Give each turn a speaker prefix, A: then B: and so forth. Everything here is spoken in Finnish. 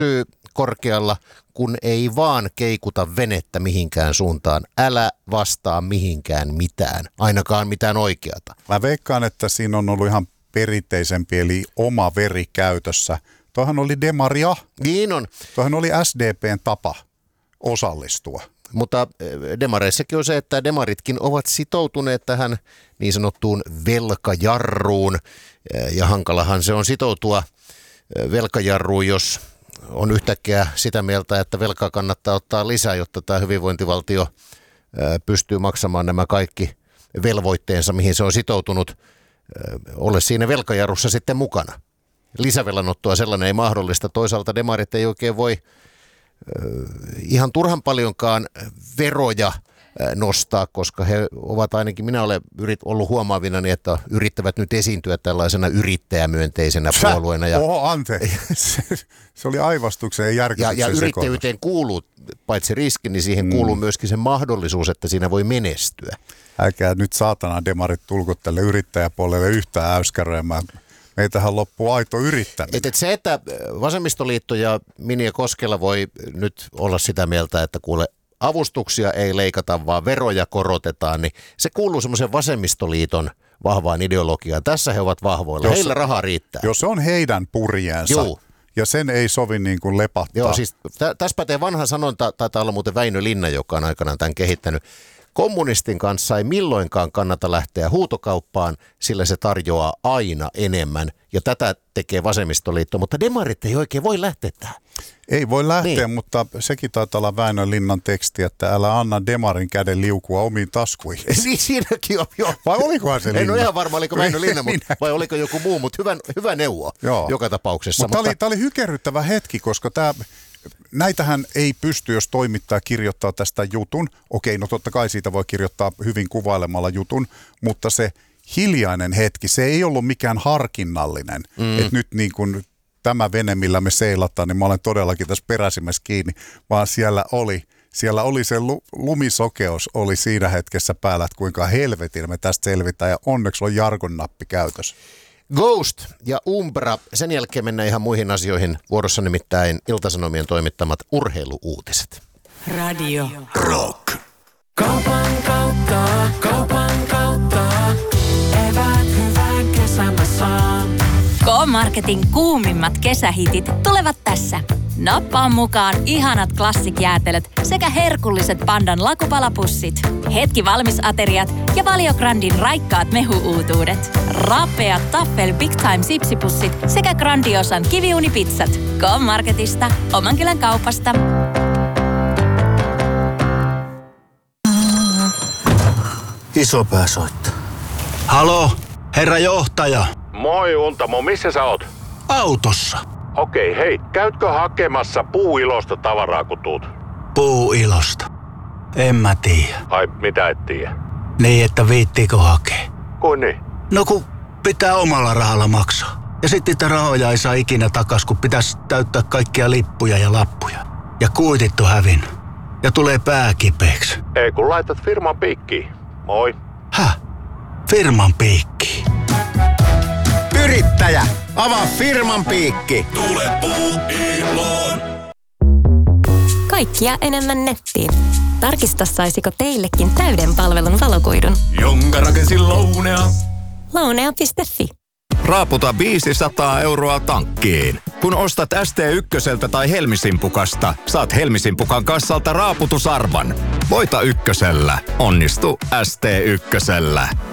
A: pysyy korkealla, kun ei vaan keikuta venettä mihinkään suuntaan. Älä vastaa mihinkään mitään, ainakaan mitään oikeata.
B: Mä veikkaan, että siinä on ollut ihan perinteisempi, eli oma veri käytössä. Toihan oli demaria.
A: Niin on.
B: Toihan oli SDPn tapa osallistua.
A: Mutta demareissakin on se, että demaritkin ovat sitoutuneet tähän niin sanottuun velkajarruun. Ja hankalahan se on sitoutua velkajarruun, jos on yhtäkkiä sitä mieltä, että velkaa kannattaa ottaa lisää, jotta tämä hyvinvointivaltio pystyy maksamaan nämä kaikki velvoitteensa, mihin se on sitoutunut, ole siinä velkajarrussa sitten mukana. Lisävelanottoa sellainen ei mahdollista. Toisaalta demarit ei oikein voi ihan turhan paljonkaan veroja nostaa, koska he ovat ainakin, minä olen ollut huomaavinani, että yrittävät nyt esiintyä tällaisena yrittäjämyönteisenä puolueena.
B: Se oli aivastuksen ja järkytyksen
A: ja yrittäjyyteen kuuluu paitsi riski, niin siihen kuuluu myöskin se mahdollisuus, että siinä voi menestyä.
B: Älkää nyt saatana demarit tulko tälle yrittäjäpuolelle yhtään äyskäröimään. Meitähän loppuu aito yrittäminen.
A: Se, että Vasemmistoliitto ja Minja Koskela voi nyt olla sitä mieltä, että kuule, avustuksia ei leikata, vaan veroja korotetaan, niin se kuuluu semmoisen Vasemmistoliiton vahvaan ideologiaan. Tässä he ovat vahvoilla. Heillä rahaa riittää.
B: Jos se on heidän purjeensa.
A: Joo.
B: Ja sen ei sovi niin kuin lepattaa.
A: Joo, siis tässä pätee vanha sanonta, taitaa olla muuten Väinö Linna, joka on aikanaan tämän kehittänyt. Kommunistin kanssa ei milloinkaan kannata lähteä huutokauppaan, sillä se tarjoaa aina enemmän. Ja tätä tekee Vasemmistoliitto, mutta demarit ei oikein voi lähteä tähän.
B: Ei voi lähteä, mutta sekin taitaa olla Väinö Linnan teksti, että älä anna demarin käden liukua omiin taskuihin.
A: Niin siinäkin on jo.
B: Vai olikohan se Linna?
A: En ole ihan varma, oliko Väinö Linna, vai oliko joku muu, mutta hyvä neuvo joka tapauksessa.
B: Mutta tämä oli hykerryttävä hetki, koska näitähän ei pysty, jos toimittaja kirjoittaa tästä jutun. Okei, no totta kai siitä voi kirjoittaa hyvin kuvailemalla jutun, mutta se hiljainen hetki, se ei ollut mikään harkinnallinen. Että nyt niin kuin tämä vene, millä me seilataan, niin mä olen todellakin tässä peräsimessä kiinni, vaan siellä oli se lumisokeus oli siinä hetkessä päällä, että kuinka helvetin me tästä selvitään ja onneksi on Jarkon nappi käytössä.
A: Ghost ja Umbra, sen jälkeen mennään ihan muihin asioihin. Vuorossa nimittäin Ilta-Sanomien toimittamat urheiluuutiset.
C: Radio Rock. Kaupan kautta, eväät hyvän kesällä saan.
D: K-Marketin kuumimmat kesähitit tulevat tässä. Nappaa mukaan ihanat klassikjäätelöt sekä herkulliset Pandan lakupalapussit. Hetki valmisateriat ja Valio Grandin raikkaat mehuutuudet. Rapeat Taffel Big Time sipsipussit sekä Grandiosan kiviunipizzat. K-Marketista, Omankylän kaupasta.
E: Isopää soittaa. Halo, herra johtaja.
F: Moi Untamo, missä sä oot?
E: Autossa.
F: Okei, hei, käytkö hakemassa Puuilosta tavaraa kun tuut?
E: Puuilosta? En mä tiedä.
F: Ai, mitä et tiedä?
E: Niin, että viittiikö hakea?
F: Kuin niin?
E: No kun pitää omalla rahalla maksaa. Ja sitten niitä rahoja ei saa ikinä takas, kun pitäisi täyttää kaikkia lippuja ja lappuja. Ja kuitit on hävinnyt. Ja tulee pää kipeäksi.
F: Ei kun laitat firman piikkiin. Moi.
E: Häh? Firman piikkiin?
G: Yrittäjä, avaa firman piikki.
C: Tule Puuiloon.
H: Kaikkia enemmän nettiin. Tarkista, saisiko teillekin täyden palvelun valokuidun.
C: Jonka rakensin Lounea.
H: Lounea.fi.
G: Raaputa 500 € tankkiin. Kun ostat ST1 tai Helmisimpukasta, saat Helmisimpukan kassalta raaputusarvan. Voita ykkösellä. Onnistu ST1.